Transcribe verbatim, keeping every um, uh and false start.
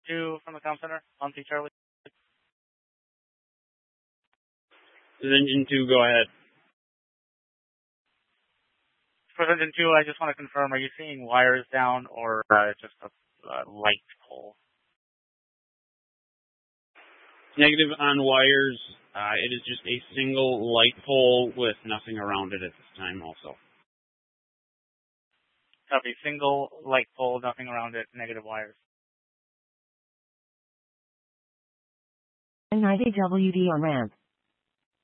two from the comm center on C Charlie. This is Engine two, go ahead. For Engine two, I just want to confirm, are you seeing wires down or uh, just a uh, light pole? Negative on wires. Uh, it is just a single light pole with nothing around it at this time also. Copy. Single light pole, nothing around it, negative wires. ninety W D on ramp.